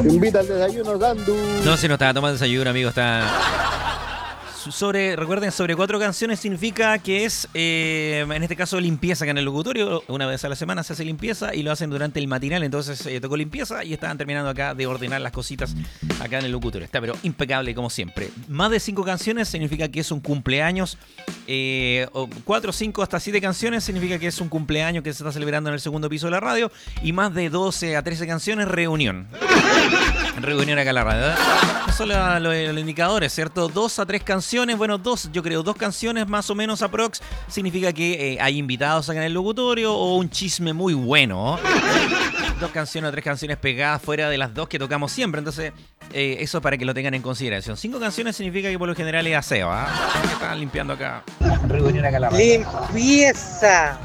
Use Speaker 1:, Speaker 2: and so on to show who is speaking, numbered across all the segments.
Speaker 1: Invita al desayuno, Sandu.
Speaker 2: No, si no estaba tomando desayuno, amigo, recuerden, sobre 4 canciones significa que es, en este caso, limpieza acá en el locutorio. Una vez a la semana se hace limpieza y lo hacen durante el matinal. Entonces tocó limpieza y estaban terminando acá de ordenar las cositas acá en el locutorio. Está, pero impecable como siempre. Más de 5 canciones significa que es un cumpleaños. 4, 5, hasta 7 canciones significa que es un cumpleaños que se está celebrando en el segundo piso de la radio. Y más de 12 a 13 canciones, reunión. Reunión acá en la radio, ¿eh? Esos son los indicadores, ¿cierto? 2 a 3 canciones, bueno, 2 canciones más o menos aprox, significa que hay invitados acá en el locutorio o un chisme muy bueno. 2 canciones o 3 canciones pegadas fuera de las 2 que tocamos siempre, entonces eso para que lo tengan en consideración. 5 canciones significa que por lo general es aseo, ¿ah? Que están limpiando acá. Reunión acá en la radio.
Speaker 3: Limpieza,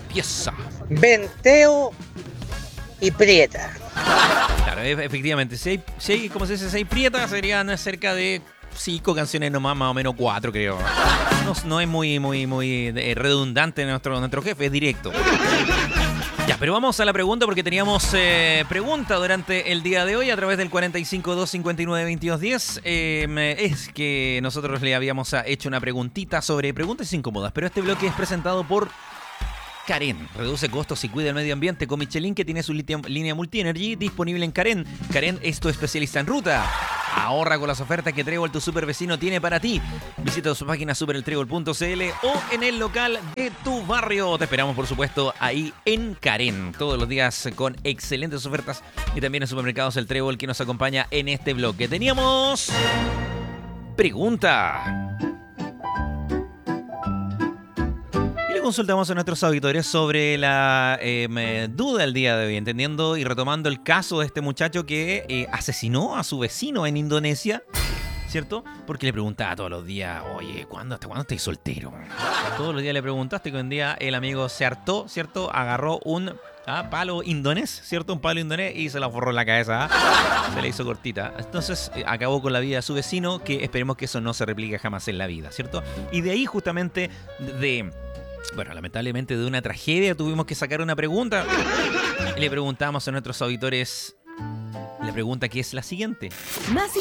Speaker 3: venteo y prieta.
Speaker 2: Claro, efectivamente, si hay, como se dice, 6 prietas, serían cerca de 5 canciones nomás, más o menos 4, creo. No es muy redundante nuestro jefe, es directo. Ya, pero vamos a la pregunta porque teníamos pregunta durante el día de hoy a través del 452-59-2210. Es que nosotros le habíamos hecho una preguntita sobre preguntas incómodas, pero este bloque es presentado por Karen. Reduce costos y cuida el medio ambiente con Michelin, que tiene su línea Multi-Energy disponible en Karen. Karen es tu especialista en ruta. Ahorra con las ofertas que Trébol, tu super vecino, tiene para ti. Visita su página supereltrébol.cl o en el local de tu barrio. Te esperamos, por supuesto, ahí en Karen. Todos los días con excelentes ofertas. Y también en Supermercados El Trébol, que nos acompaña en este bloque. Teníamos pregunta. Consultamos a nuestros auditores sobre la duda del día de hoy, entendiendo y retomando el caso de este muchacho que asesinó a su vecino en Indonesia, ¿cierto? Porque le preguntaba todos los días, oye, ¿hasta cuándo estás soltero? Todos los días le preguntaste, que un día el amigo se hartó, ¿cierto? Agarró un palo indonés, ¿cierto? Un palo indonés y se la forró en la cabeza, se le hizo cortita. Entonces acabó con la vida de su vecino, que esperemos que eso no se replique jamás en la vida, ¿cierto? Y de ahí justamente bueno, lamentablemente de una tragedia tuvimos que sacar una pregunta. Y le preguntamos a nuestros auditores la pregunta, que es la siguiente.
Speaker 4: Más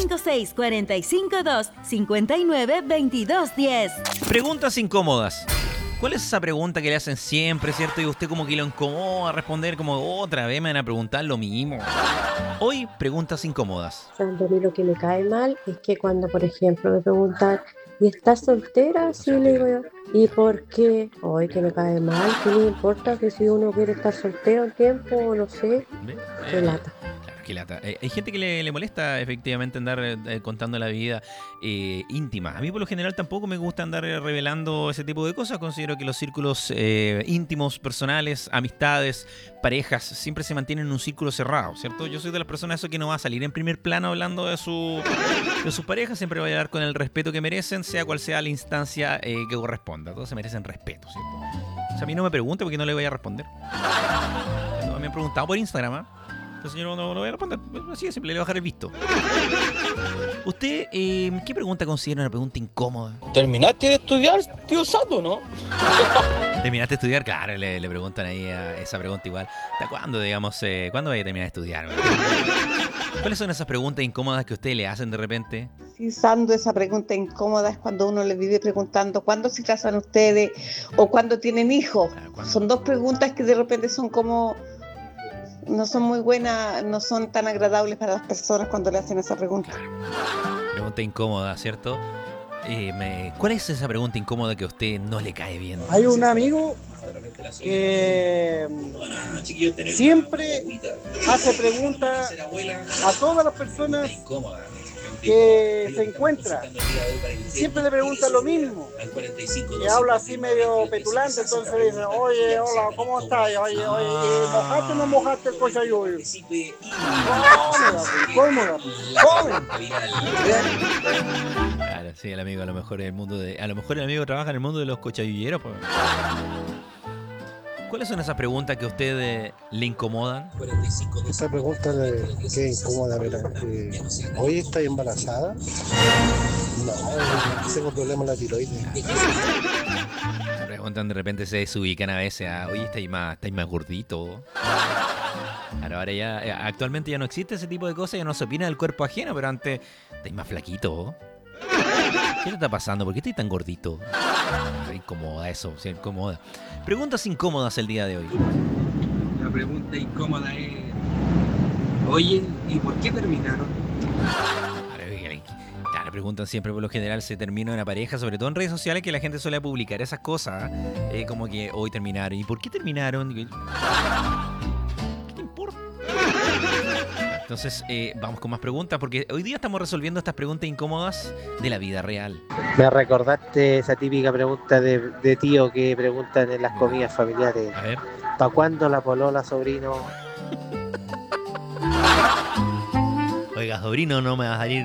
Speaker 4: 56452592210.
Speaker 2: Preguntas incómodas. ¿Cuál es esa pregunta que le hacen siempre, cierto? Y usted como que lo incomoda responder, como otra vez me van a preguntar lo mismo. Hoy, preguntas incómodas.
Speaker 5: A mí lo que me cae mal es que cuando, por ejemplo, me preguntan, ¿y estás soltera? Sí, le digo yo. ¿Y por qué? Hoy que me cae mal, ¿qué me importa? Que si uno quiere estar soltero un tiempo o no sé, qué lata.
Speaker 2: Qué lata. Hay gente que le molesta efectivamente andar contando la vida íntima. A mí por lo general tampoco me gusta andar revelando ese tipo de cosas. Considero que los círculos íntimos, personales, amistades, parejas, siempre se mantienen en un círculo cerrado, ¿cierto? Yo soy de las personas que no va a salir en primer plano hablando de sus parejas. Siempre va a dar con el respeto que merecen, sea cual sea la instancia que corresponda. Todos se merecen respeto, ¿cierto? O sea, a mí no me pregunte porque no le voy a responder. Me han preguntado por Instagram, ¿eh? Entonces yo no voy a responder. Así de simple, le voy a dejar el visto. ¿Usted qué pregunta considera una pregunta incómoda?
Speaker 6: ¿Terminaste de estudiar, tío Sato, no?
Speaker 2: ¿Terminaste de estudiar? Claro, le preguntan ahí esa pregunta igual. ¿Hasta cuándo, digamos, cuándo vaya a terminar de estudiar? ¿Cuáles son esas preguntas incómodas que ustedes le hacen de repente?
Speaker 7: Sí, Sando, esa pregunta incómoda es cuando uno le vive preguntando ¿cuándo se casan ustedes? O ¿cuándo tienen hijos? Claro, son 2 preguntas que de repente son como... no son muy buenas, no son tan agradables para las personas cuando le hacen esa pregunta.
Speaker 2: Pregunta incómoda, ¿cierto? ¿Cuál es esa pregunta incómoda que a usted no le cae bien?
Speaker 1: Hay un amigo que siempre hace preguntas a todas las personas que se encuentra. Siempre le preguntan lo mismo. Y habla así medio petulante, entonces dice, oye, hola, ¿cómo estás? Oye, ¿mojaste o no mojaste el cochayuyo? Cómoda.
Speaker 2: Claro, sí, el amigo a lo mejor el amigo trabaja en el mundo de los cochayulleros, pues. ¿Cuáles son esas preguntas que a usted le incomodan?
Speaker 1: Esa pregunta que es incómoda, mira. ¿Hoy estás embarazada? No, tengo problemas en la tiroides.
Speaker 2: Se preguntan, de repente se desubican a veces. Oye, estáis más gordito. Claro, ahora ya, actualmente ya no existe ese tipo de cosas, ya no se opina del cuerpo ajeno, pero antes estáis más flaquito. ¿Qué te está pasando? ¿Por qué estás tan gordito? Incomoda eso, sí, incomoda. Preguntas incómodas el día de hoy.
Speaker 8: La pregunta incómoda es, oye, ¿y por qué terminaron?
Speaker 2: Claro, preguntan siempre, por lo general se termina una pareja, sobre todo en redes sociales, que la gente suele publicar esas cosas, como que hoy terminaron. ¿Y por qué terminaron? ¿Qué te importa? Entonces, vamos con más preguntas, porque hoy día estamos resolviendo estas preguntas incómodas de la vida real.
Speaker 9: Me recordaste esa típica pregunta de tío que preguntan en las comidas familiares.
Speaker 2: A ver.
Speaker 9: ¿Para cuándo la polola, sobrino?
Speaker 2: Oiga, sobrino, no me va a salir.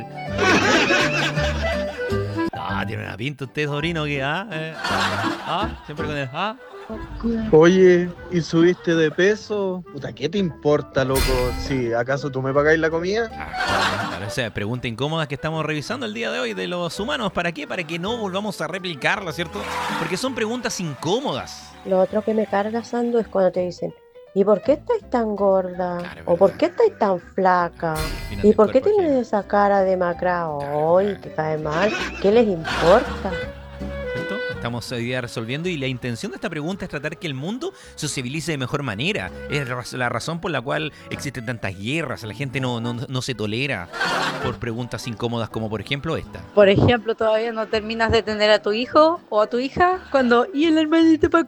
Speaker 2: Tiene una pinta usted, sobrino, que siempre con el
Speaker 10: Oye, ¿y subiste de peso? Puta, ¿qué te importa, loco? Si acaso tú me pagáis la comida.
Speaker 2: Claro, o sea, pregunta incómoda que estamos revisando el día de hoy de los humanos. ¿Para qué? Para que no volvamos a replicarla, ¿cierto? Porque son preguntas incómodas.
Speaker 5: Lo otro que me carga, Sando, es cuando te dicen, ¿y por qué estáis tan gorda?
Speaker 2: Claro,
Speaker 5: ¿O por qué estáis tan flaca? ¿Y por qué tienes esa cara demacrada? ¡Ay, te cae mal! ¿Qué les importa?
Speaker 2: ¿Cierto? Estamos hoy día resolviendo y la intención de esta pregunta es tratar que el mundo se civilice de mejor manera. Es la razón por la cual existen tantas guerras. La gente no se tolera por preguntas incómodas como por ejemplo esta.
Speaker 11: Por ejemplo, todavía no terminas de tener a tu hijo o a tu hija cuando, ¿y el hermanito para